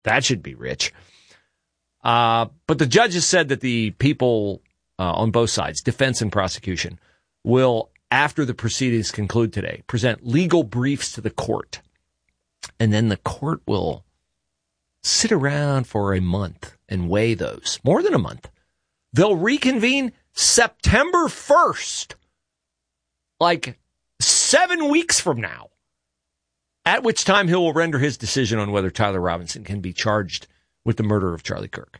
That should be rich. But the judges said that the people on both sides, defense and prosecution, will, after the proceedings conclude today, present legal briefs to the court. And then the court will sit around for a month and weigh those. More than a month. They'll reconvene September 1st. Like 7 weeks from now. At which time he will render his decision on whether Tyler Robinson can be charged with the murder of Charlie Kirk.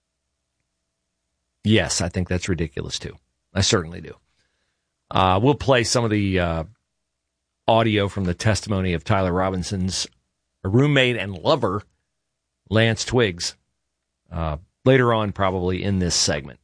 Yes, I think that's ridiculous, too. I certainly do. We'll play some of the audio from the testimony of Tyler Robinson's roommate and lover, Lance Twiggs, later on probably in this segment.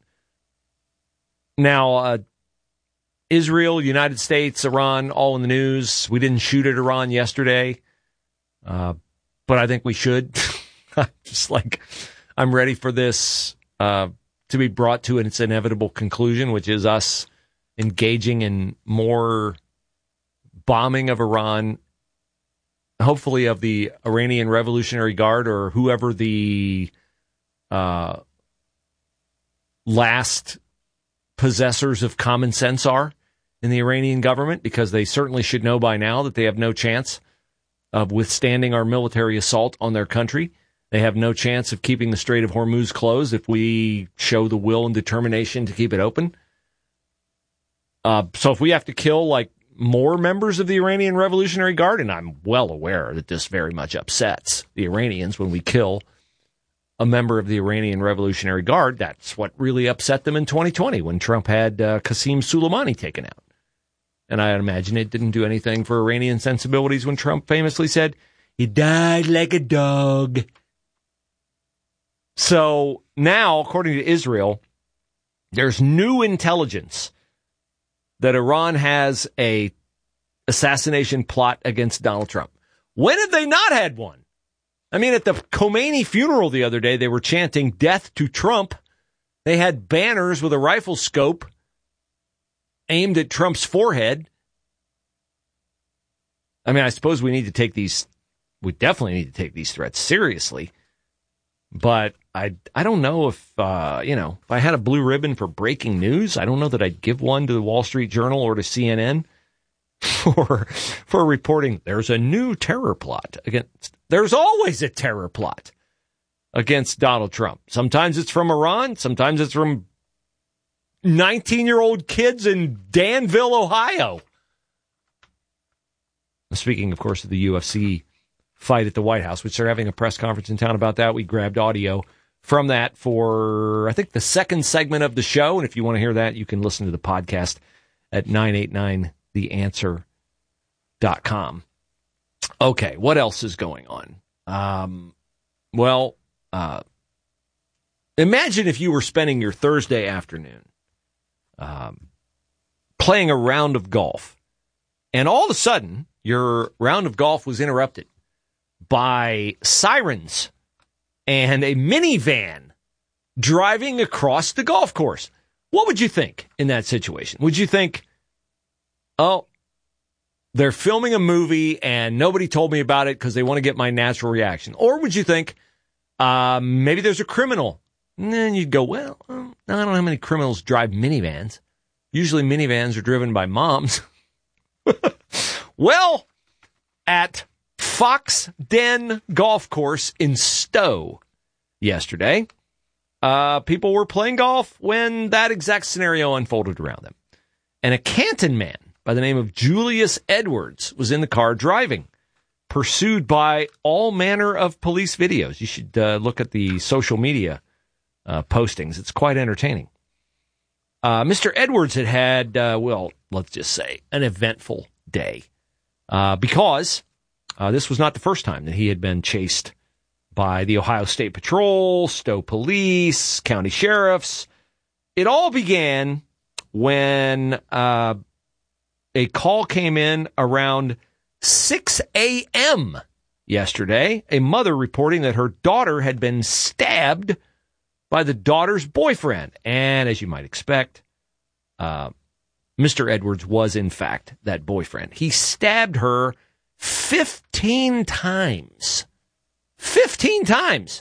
Now, Israel, United States, Iran, all in the news. We didn't shoot at Iran yesterday, but I think we should. Just like I'm ready for this to be brought to its inevitable conclusion, which is us engaging in more bombing of Iran, hopefully of the Iranian Revolutionary Guard or whoever the last possessors of common sense are in the Iranian government, because they certainly should know by now that they have no chance of withstanding our military assault on their country. They have no chance of keeping the Strait of Hormuz closed if we show the will and determination to keep it open. So if we have to kill like more members of the Iranian Revolutionary Guard, and I'm well aware that this very much upsets the Iranians when we kill a member of the Iranian Revolutionary Guard, that's what really upset them in 2020 when Trump had Qasem Soleimani taken out. And I imagine it didn't do anything for Iranian sensibilities when Trump famously said, "He died like a dog." So now, according to Israel, there's new intelligence that Iran has a assassination plot against Donald Trump. When have they not had one? I mean, at the Khomeini funeral the other day, they were chanting "Death to Trump." They had banners with a rifle scope aimed at Trump's forehead. I mean, I suppose we definitely need to take these threats seriously. But I don't know if, if I had a blue ribbon for breaking news, I don't know that I'd give one to the Wall Street Journal or to CNN for reporting there's a new terror plot against. There's always a terror plot against Donald Trump. Sometimes it's from Iran. Sometimes it's from 19-year-old kids in Danville, Ohio. Speaking, of course, of the UFC fight at the White House, which they're having a press conference in town about that. We grabbed audio from that for, I think, the second segment of the show. And if you want to hear that, you can listen to the podcast at 989theanswer.com. Okay, what else is going on? Imagine if you were spending your Thursday afternoon playing a round of golf, and all of a sudden, your round of golf was interrupted by sirens and a minivan driving across the golf course. What would you think in that situation? Would you think, oh, they're filming a movie and nobody told me about it because they want to get my natural reaction? Or would you think, maybe there's a criminal? And then you'd go, well, I don't know how many criminals drive minivans. Usually minivans are driven by moms. Well, at Fox Den Golf Course in Stowe yesterday, people were playing golf when that exact scenario unfolded around them. And a Canton man by the name of Julius Edwards was in the car driving, pursued by all manner of police videos. You should look at the social media postings. It's quite entertaining. Mr. Edwards had, let's just say, an eventful day because this was not the first time that he had been chased by the Ohio State Patrol, Stowe Police, county sheriffs. It all began when a call came in around 6 a.m. yesterday, a mother reporting that her daughter had been stabbed by the daughter's boyfriend. And as you might expect, Mr. Edwards was, in fact, that boyfriend. He stabbed her 15 times. 15 times.